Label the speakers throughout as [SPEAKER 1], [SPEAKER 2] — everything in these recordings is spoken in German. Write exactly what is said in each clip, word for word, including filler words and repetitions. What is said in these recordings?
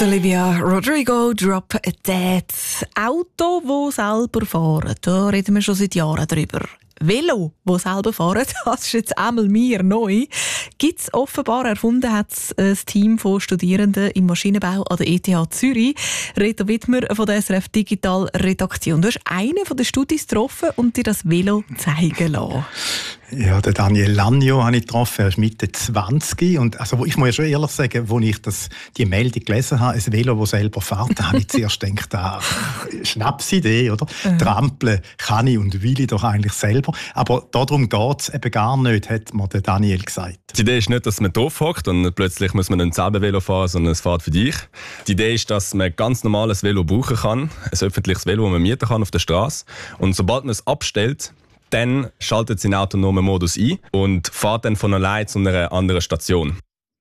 [SPEAKER 1] Olivia Rodrigo, Drop Dead. Auto, das selber fahren, da reden wir schon seit Jahren drüber. Velo, das selber fahren, das ist jetzt einmal mir neu. Gibt es offenbar, erfunden hat es ein Team von Studierenden im Maschinenbau an der E T H Zürich. Reto Wittmer von der S R F Digital Redaktion. Du hast einen von den Studis getroffen und dir das Velo zeigen lassen.
[SPEAKER 2] Ja, den Daniel Lanio habe ich getroffen, er ist Mitte zwanzig. Und also, ich muss ja schon ehrlich sagen, als ich das, die Meldung gelesen habe, ein Velo, das selber fährt, da habe ich zuerst gedacht, ah, Schnapsidee, oder? Mhm. Trampeln kann ich und will ich doch eigentlich selber. Aber darum geht es eben gar nicht, hat mir der Daniel gesagt.
[SPEAKER 3] Die Idee ist nicht, dass man drauf hockt und plötzlich muss man ein selber Velo fahren, sondern es fährt für dich. Die Idee ist, dass man ganz normales Velo brauchen kann, ein öffentliches Velo, das man mieten kann auf der Straße. Und sobald man es abstellt, dann schaltet es in den autonomen Modus ein und fährt dann von allein zu einer anderen Station.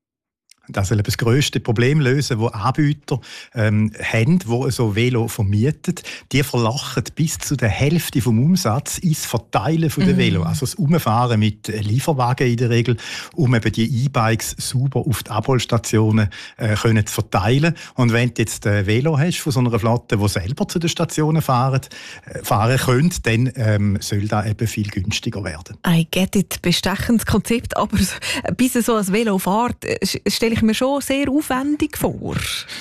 [SPEAKER 2] Das soll das grösste Problem lösen, das Anbieter ähm, haben, die so Velo vermieten. Die verlachen bis zu der Hälfte vom Umsatz ins Verteilen von der mm. Velo. Also das Umfahren mit Lieferwagen in der Regel, um eben die E-Bikes sauber auf die Abholstationen äh, können zu verteilen. Und wenn du jetzt ein Velo hast von so einer Flotte, die selber zu den Stationen fahren, äh, fahren können, dann ähm, soll das eben viel günstiger werden.
[SPEAKER 1] I get it. Bestechendes Konzept, aber bis so ein Velo fährt, stelle ich mir schon sehr aufwendig vor.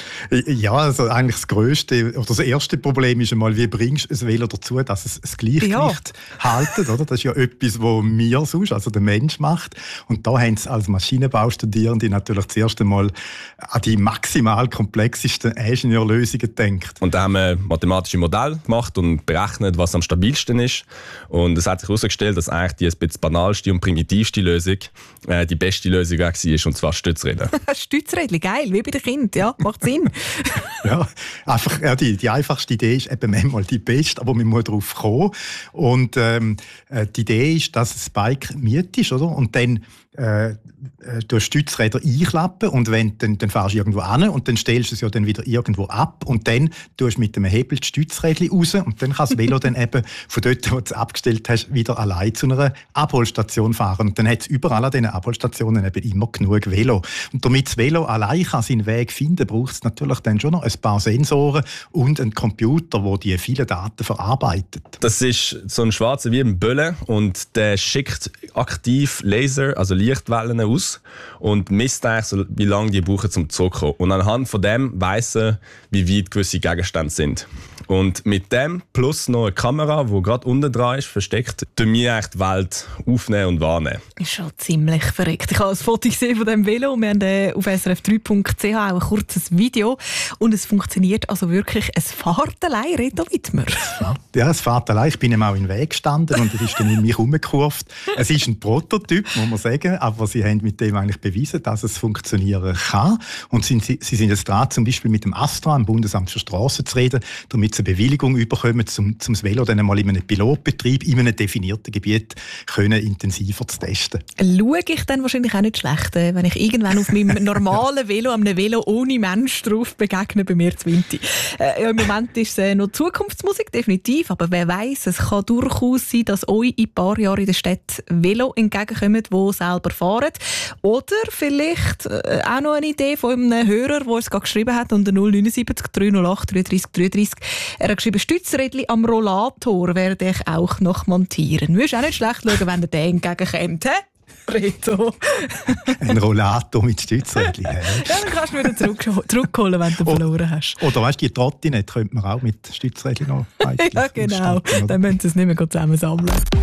[SPEAKER 2] Ja, also eigentlich das grösste oder das erste Problem ist einmal, wie bringst du ein Velo dazu, dass es das Gleichgewicht ja. hält, oder? Das ist ja etwas, was wir sonst, also der Mensch macht. Und da haben sie als Maschinenbaustudierende natürlich zuerst einmal an die maximal komplexesten Ingenieurlösungen gedacht.
[SPEAKER 3] Und da haben wir mathematische Modelle gemacht und berechnet, was am stabilsten ist. Und es hat sich herausgestellt, dass eigentlich die ein bisschen banalste und primitivste Lösung äh, die beste Lösung war, und zwar Stützräder.
[SPEAKER 1] Stützrädchen, geil, wie bei den Kindern, ja, macht Sinn.
[SPEAKER 2] ja, einfach, ja, die, die einfachste Idee ist eben manchmal die beste, aber man muss darauf kommen. Und ähm, die Idee ist, dass das Bike mietest, oder? Und dann äh, du Stützräder einklappen und wenn, dann, dann fährst du irgendwo hin und dann stellst du es ja dann wieder irgendwo ab und dann tust du mit dem Hebel die Stützrädchen raus und dann kann das Velo dann eben von dort, wo du es abgestellt hast, wieder allein zu einer Abholstation fahren. Und dann hat es überall an diesen Abholstationen eben immer genug Velo. Und damit das Velo allein kann seinen Weg finden kann, braucht es natürlich dann schon noch ein paar Sensoren und einen Computer, der die vielen Daten verarbeitet.
[SPEAKER 3] Das ist so ein schwarzer wie ein Bölle und der schickt aktiv Laser, also Lichtwellen aus und misst eigentlich, so, wie lange die brauchen, um zurückzukommen. Und anhand von dem weiss er, wie weit gewisse Gegenstände sind. Und mit dem plus noch eine Kamera, die gerade unten dran ist, versteckt, tun wir eigentlich die Welt aufnehmen und wahrnehmen.
[SPEAKER 1] Ist schon ziemlich verrückt. Ich habe ein Foto gesehen von diesem Velo. Wir haben äh, auf S R F drei Punkt c h auch ein kurzes Video. Und es funktioniert also wirklich. Es fährt allein, Reto Wittmer.
[SPEAKER 2] Ja, es fährt allein. Ich bin ihm auch im Weg gestanden und er ist dann in mich herumgekurvt. Es ist ein Prototyp, muss man sagen, aber sie haben mit dem eigentlich bewiesen, dass es funktionieren kann. Und sie, sie sind jetzt dran, zum Beispiel mit dem Astra, dem Bundesamt für Strassen, zu reden, damit sie eine Bewilligung bekommen, um das Velo dann einmal in einem Pilotbetrieb in einem definierten Gebiet können intensiver zu testen.
[SPEAKER 1] Schaue ich dann wahrscheinlich auch nicht schlecht, wenn ich irgendwann auf meinem normalen Velo, einem Velo ohne Mensch drauf begegne, bei mir zu Winti. Äh, Im Moment ist es äh, noch Zukunftsmusik, definitiv, aber wer weiss, es kann durchaus sein, dass euch in ein paar Jahren in der Stadt Velo entgegenkommen, die selber fahren. Oder vielleicht äh, auch noch eine Idee von einem Hörer, der es gerade geschrieben hat, unter null neun sieben drei null acht drei drei drei drei. Er hat geschrieben, Stützrädchen am Rollator werde ich auch noch montieren. Würdest auch nicht schlecht schauen, wenn der den entgegenkommt, hä? Reto.
[SPEAKER 2] Ein Rollator mit Stützrädchen.
[SPEAKER 1] Ja, dann kannst du wieder zurück, zurückholen, wenn du o- verloren hast.
[SPEAKER 2] Oder weißt du, die Trottinette könnte man auch mit Stützrädchen noch
[SPEAKER 1] ja, genau. Dann müssen sie es nicht mehr zusammen sammeln.